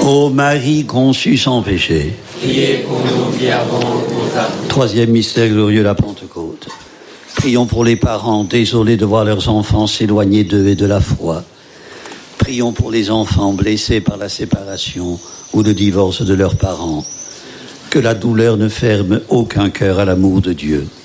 Ô Marie conçue sans péché, priez pour nous qui avons aux âmes. Troisième mystère glorieux, la Pentecôte. Prions pour les parents désolés de voir leurs enfants s'éloigner d'eux et de la foi. Prions pour les enfants blessés par la séparation ou le divorce de leurs parents. Que la douleur ne ferme aucun cœur à l'amour de Dieu.